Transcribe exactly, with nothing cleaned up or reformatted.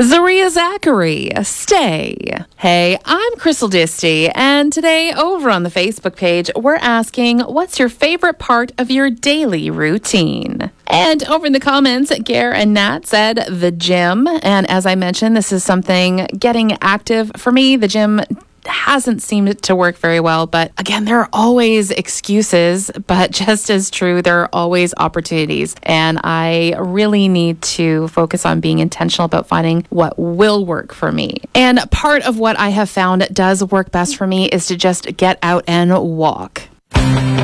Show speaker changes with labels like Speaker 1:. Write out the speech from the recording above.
Speaker 1: Zaria Zachary, stay. Hey, I'm Crystal Disty, and today over on the Facebook page, we're asking, what's your favorite part of your daily routine? And over in the comments, Gare and Nat said the gym. And as I mentioned, this is something getting active. For me, the gym hasn't seemed to work very well, but again, there are always excuses, but just as true, there are always opportunities, and I really need to focus on being intentional about finding what will work for me. And part of what I have found does work best for me is to just get out and walk.